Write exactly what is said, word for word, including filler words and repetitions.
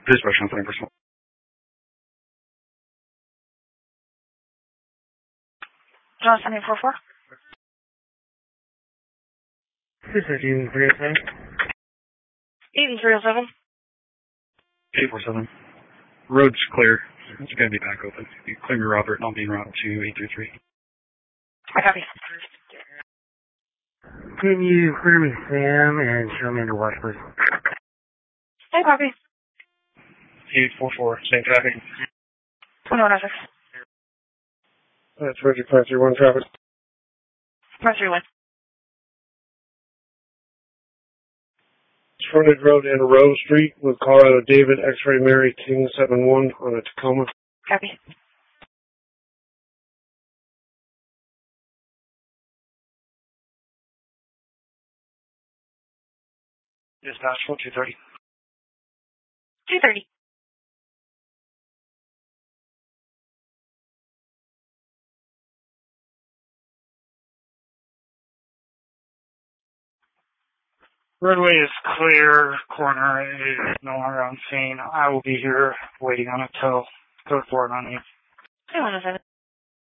Dispatch on twenty percent. John seven four four. This is eight three oh seven. eight three oh seven. eight four seven. Road's clear. It's going to be back open. You clear me, Robert, and I'll be en route to eight three three. I copy. Can you clear me Sam and show me into watch, please? I copy. eight four four. Same traffic. twenty-one oh six. That's Roger five three one traffic. five three one. Frontage Road and Rose Street with Colorado David X-Ray Mary King seven one on a Tacoma. Copy. Dispatch for two thirty. two thirty. Roadway is clear. Corner is no longer on scene. I will be here waiting on it till code four on you. two one oh seven.